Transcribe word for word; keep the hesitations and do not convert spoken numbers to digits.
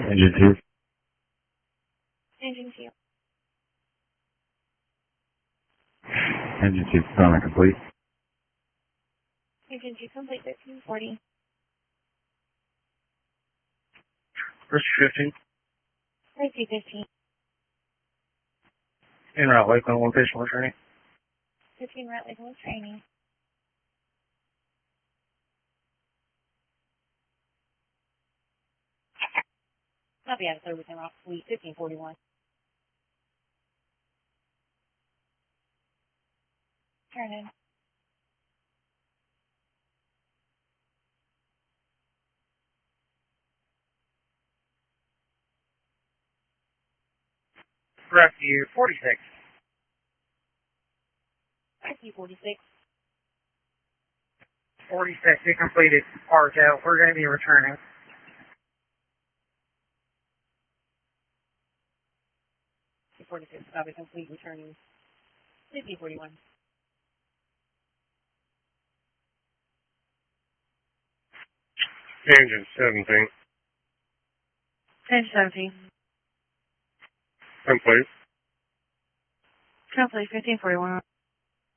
Engine two. Engine two. Engine two, component complete. Engine two complete, thirteen forty. First fifteen. Safety fifteen. En route, Lakeland, one patient with training. fifteen route Lakeland training. Copy out of third within route fleet, fifteen forty-one. Turn in. Rescue forty-six. Rescue forty-six. forty-six, we completed Arco. We're going to be returning. forty-six, copy complete, returning. fifteen forty-one. Engine seventeen. Engine seventeen. Complete. Complete, fifteen forty-one.